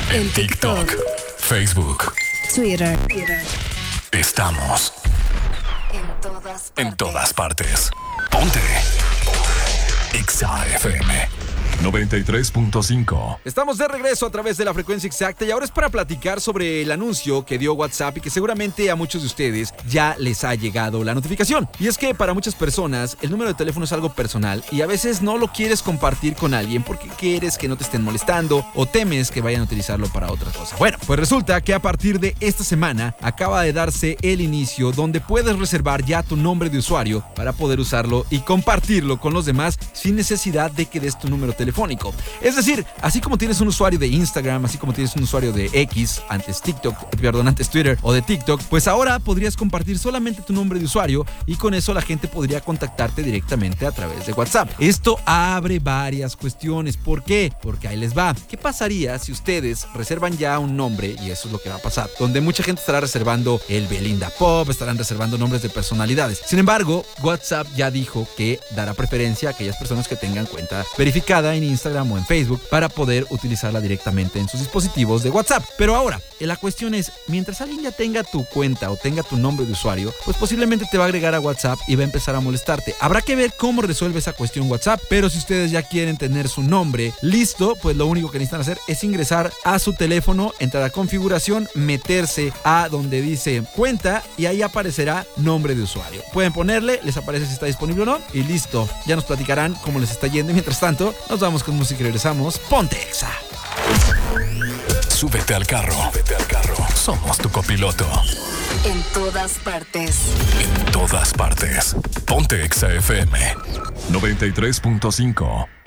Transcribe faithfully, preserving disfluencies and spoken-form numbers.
En TikTok, Facebook, Twitter. Estamos En todas partes. en todas partes. Ponte. Exa F M noventa y tres punto cinco. Estamos de regreso a través de la frecuencia exacta y ahora es para platicar sobre el anuncio que dio WhatsApp y que seguramente a muchos de ustedes ya les ha llegado la notificación. Y es que para muchas personas el número de teléfono es algo personal y a veces no lo quieres compartir con alguien porque quieres que no te estén molestando o temes que vayan a utilizarlo para otra cosa. Bueno, pues resulta que a partir de esta semana acaba de darse el inicio donde puedes reservar ya tu nombre de usuario para poder usarlo y compartirlo con los demás sin necesidad de que des tu número telefónico. Es decir, así como tienes un usuario de Instagram, así como tienes un usuario de X, antes TikTok, perdón, antes Twitter o de TikTok, pues ahora podrías compartir solamente tu nombre de usuario y con eso la gente podría contactarte directamente a través de WhatsApp. Esto abre varias cuestiones. ¿Por qué? Porque ahí les va. ¿Qué pasaría si ustedes reservan ya un nombre? Y eso es lo que va a pasar. Donde mucha gente estará reservando el Belinda Pop, estarán reservando nombres de personalidades. Sin embargo, WhatsApp ya dijo que dará preferencia a aquellas personas que tengan cuenta verificada en Instagram o en Facebook para poder utilizarla directamente en sus dispositivos de WhatsApp. Pero ahora, la cuestión es, mientras alguien ya tenga tu cuenta o tenga tu nombre de usuario, pues posiblemente te va a agregar a WhatsApp y va a empezar a molestarte. Habrá que ver cómo resuelve esa cuestión WhatsApp, pero si ustedes ya quieren tener su nombre listo, pues lo único que necesitan hacer es ingresar a su teléfono, entrar a configuración, meterse a donde dice cuenta y ahí aparecerá nombre de usuario. Pueden ponerle, les aparece si está disponible o no y listo. Ya nos platicarán cómo les está yendo. Mientras tanto, nos vamos con música y regresamos. Ponte Exa. Súbete al carro. Súbete al carro. Somos tu copiloto. En todas partes. En todas partes. Ponte Exa F M noventa y tres punto cinco.